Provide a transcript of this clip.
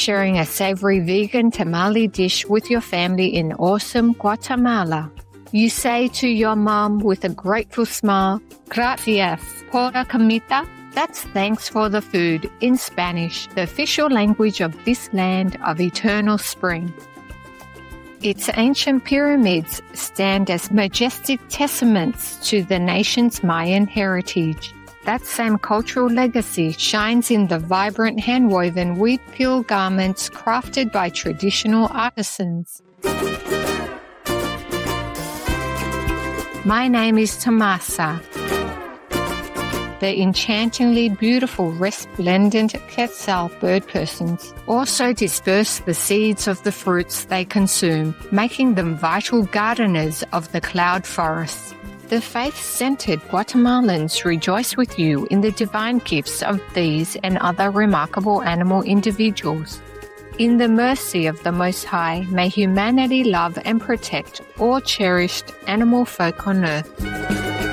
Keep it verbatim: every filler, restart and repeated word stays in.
sharing a savory vegan tamale dish with your family in awesome Guatemala. You say to your mom with a grateful smile, "Gracias por la comida." That's thanks for the food in Spanish, the official language of this land of eternal spring. Its ancient pyramids stand as majestic testaments to the nation's Mayan heritage. That same cultural legacy shines in the vibrant hand-woven wheat peel garments crafted by traditional artisans. My name is Tomasa. The enchantingly beautiful resplendent quetzal bird persons also disperse the seeds of the fruits they consume, making them vital gardeners of the cloud forests. The faith-centered Guatemalans rejoice with you in the divine gifts of these and other remarkable animal individuals. In the mercy of the Most High, may humanity love and protect all cherished animal folk on earth.